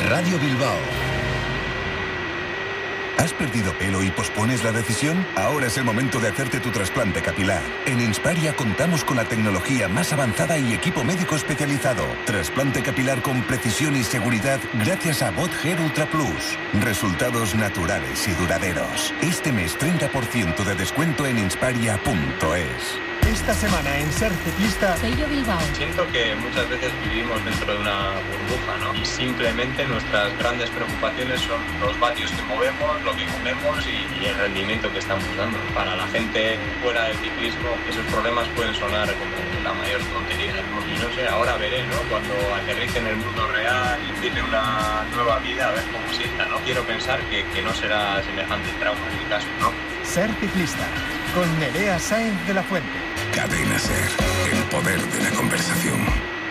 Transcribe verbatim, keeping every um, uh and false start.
Radio Bilbao. ¿Has perdido pelo y pospones la decisión? Ahora es el momento de hacerte tu trasplante capilar. En Insparia contamos con la tecnología más avanzada y equipo médico especializado. Trasplante capilar con precisión y seguridad gracias a BotHair Ultra Plus. Resultados naturales y duraderos. Este mes treinta por ciento de descuento en insparia punto es. Esta semana en Ser Ciclista, Sello Bilbao. Siento que muchas veces vivimos dentro de una burbuja, ¿no? Y simplemente nuestras grandes preocupaciones son los vatios que movemos, lo que comemos y, y el rendimiento que estamos dando. Para la gente fuera del ciclismo, esos problemas pueden sonar como la mayor tontería, ¿no? Y no sé, ahora veré, ¿no? Cuando aterrice en el mundo real y empiece una nueva vida, a ver cómo sienta, ¿no? Quiero pensar que, que no será semejante trauma en mi caso, ¿no? Ser Ciclista, con Nerea Sáenz de la Fuente. Cadena Ser, el poder de la conversación.